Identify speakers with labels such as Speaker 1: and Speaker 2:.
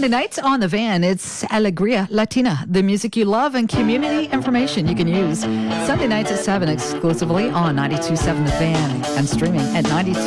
Speaker 1: Sunday nights on The Van, it's Alegria Latina, the music you love and community information you can use. Sunday nights at 7 exclusively on 92.7 The Van and streaming at 92.